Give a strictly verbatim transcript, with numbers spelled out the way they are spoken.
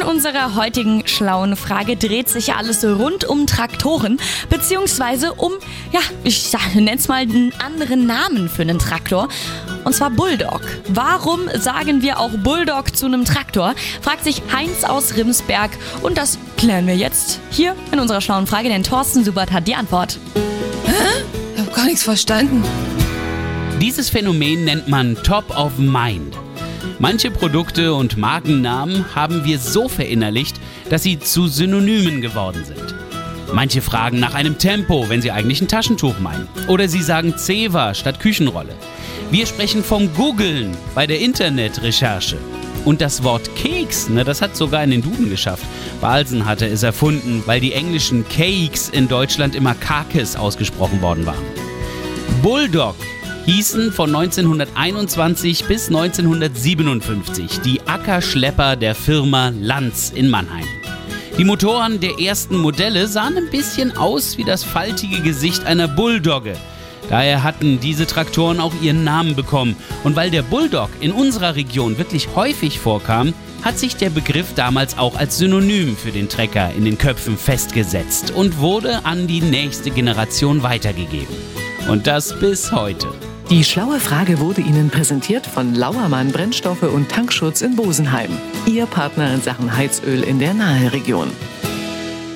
unserer heutigen schlauen Frage dreht sich ja alles rund um Traktoren, beziehungsweise um, ja, ich nenne es mal einen anderen Namen für einen Traktor, und zwar Bulldog. Warum sagen wir auch Bulldog zu einem Traktor, fragt sich Heinz aus Rimsberg, und das klären wir jetzt hier in unserer schlauen Frage, denn Thorsten Subert hat die Antwort. Hä? Ich hab gar nichts verstanden. Dieses Phänomen nennt man Top of Mind. Manche Produkte und Markennamen haben wir so verinnerlicht, dass sie zu Synonymen geworden sind. Manche fragen nach einem Tempo, wenn sie eigentlich ein Taschentuch meinen. Oder sie sagen Zewa statt Küchenrolle. Wir sprechen vom Googlen bei der Internetrecherche. Und das Wort Keks, ne, das hat sogar in den Duden geschafft. Balsen hatte es erfunden, weil die englischen Cakes in Deutschland immer Kakes ausgesprochen worden waren. Bulldog hießen von neunzehnhunderteinundzwanzig bis neunzehnhundertsiebenundfünfzig die Ackerschlepper der Firma Lanz in Mannheim. Die Motoren der ersten Modelle sahen ein bisschen aus wie das faltige Gesicht einer Bulldogge. Daher hatten diese Traktoren auch ihren Namen bekommen. Und weil der Bulldog in unserer Region wirklich häufig vorkam, hat sich der Begriff damals auch als Synonym für den Trecker in den Köpfen festgesetzt und wurde an die nächste Generation weitergegeben. Und das bis heute. Die schlaue Frage wurde Ihnen präsentiert von Lauermann Brennstoffe und Tankschutz in Bosenheim. Ihr Partner in Sachen Heizöl in der Nahe Region.